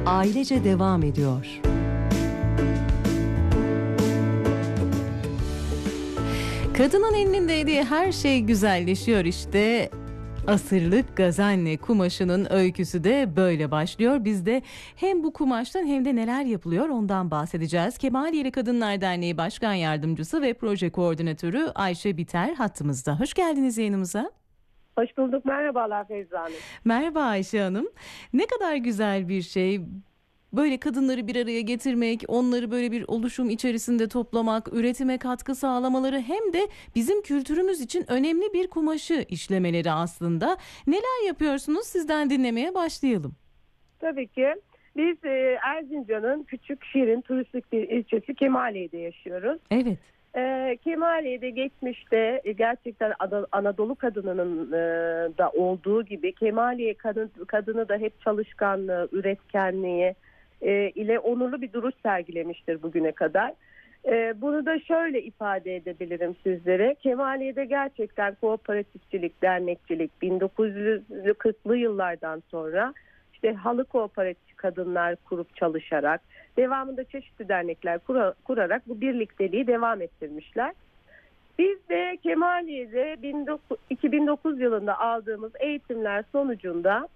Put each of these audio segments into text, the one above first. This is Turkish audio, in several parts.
ailece devam ediyor. Kadının elinin değdiği her şey güzelleşiyor işte. Asırlık Gazanne kumaşının öyküsü de böyle başlıyor. Biz de hem bu kumaştan hem de neler yapılıyor ondan bahsedeceğiz. Kemaliyeli Kadınlar Derneği Başkan Yardımcısı ve Proje Koordinatörü Ayşe Biter hattımızda. Hoş geldiniz yayınımıza. Hoş bulduk. Merhabalar Feyza Hanım. Merhaba Ayşe Hanım. Ne kadar güzel bir şey. Böyle kadınları bir araya getirmek, onları böyle bir oluşum içerisinde toplamak, üretime katkı sağlamaları hem de bizim kültürümüz için önemli bir kumaşı işlemeleri aslında. Neler yapıyorsunuz? Sizden dinlemeye başlayalım. Tabii ki. Biz Erzincan'ın küçük, şirin, turistik bir ilçesi Kemaliye'de yaşıyoruz. Evet. Kemaliye'de geçmişte gerçekten Anadolu kadınının da olduğu gibi Kemaliye kadını da hep çalışkanlığı, üretkenliği ile onurlu bir duruş sergilemiştir bugüne kadar. Bunu da şöyle ifade edebilirim sizlere. Kemaliye'de gerçekten kooperatifçilik, dernekçilik 1940'lı yıllardan sonra işte halı kooperatif kadınlar kurup çalışarak, devamında çeşitli dernekler kurarak bu birlikteliği devam ettirmişler. Biz de Kemaliye'de 2009 yılında aldığımız eğitimler sonucunda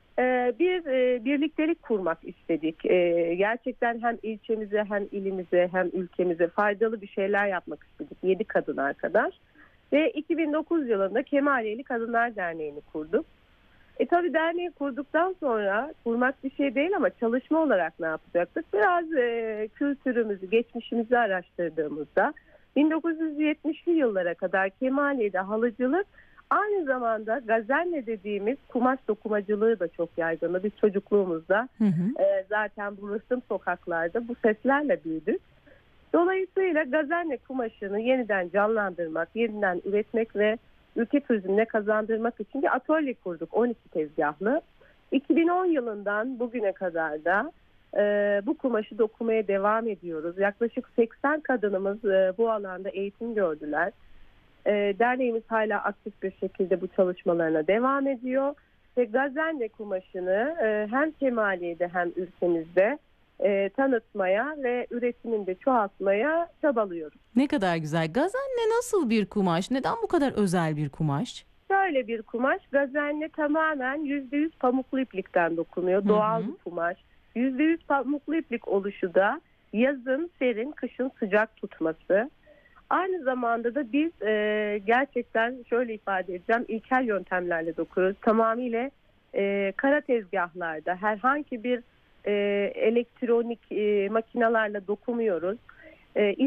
bir birliktelik kurmak istedik. Gerçekten hem ilçemize hem ilimize hem ülkemize faydalı bir şeyler yapmak istedik. 7 kadın arkadaş. Ve 2009 yılında Kemaliyeli Kadınlar Derneği'ni kurduk. Tabii derneği kurduktan sonra kurmak bir şey değil ama çalışma olarak ne yapacaktık? Biraz kültürümüzü, geçmişimizi araştırdığımızda 1970'li yıllara kadar Kemaliye'de halıcılık aynı zamanda gazelle dediğimiz kumaş dokumacılığı da çok yaygındı. Biz çocukluğumuzda zaten bu rıhtım sokaklarda bu seslerle büyüdük. Dolayısıyla gazelle kumaşını yeniden canlandırmak, yeniden üretmek ve ülke turizmine kazandırmak için bir atölye kurduk 12 tezgahlı. 2010 yılından bugüne kadar da bu kumaşı dokumaya devam ediyoruz. Yaklaşık 80 kadınımız bu alanda eğitim gördüler. Derneğimiz hala aktif bir şekilde bu çalışmalarına devam ediyor. Ve gazelle kumaşını hem Kemaliye'de hem ülkemizde tanıtmaya ve üretimini de çoğaltmaya çabalıyoruz. Ne kadar güzel. Gazanne nasıl bir kumaş? Neden bu kadar özel bir kumaş? Şöyle bir kumaş, gazelle tamamen %100 pamuklu iplikten dokunuyor. Doğal bir kumaş. %100 pamuklu iplik oluşu da yazın serin, kışın sıcak tutması. Aynı zamanda da biz gerçekten şöyle ifade edeceğim, ilkel yöntemlerle dokuyoruz. Tamamıyla kara tezgahlarda herhangi bir elektronik makinalarla dokunmuyoruz.